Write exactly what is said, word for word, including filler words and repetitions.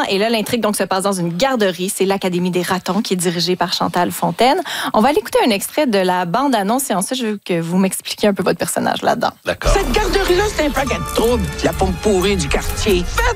Et là, l'intrigue donc se passe dans une garderie. C'est l'Académie des ratons qui est dirigée par Chantal Fontaine. On va aller écouter un extrait de la bande-annonce et ensuite, je veux que vous m'expliquiez un peu votre personnage là-dedans. D'accord. Cette garderie-là, c'est un paquet de troubles. La pomme pourrie du quartier. Faites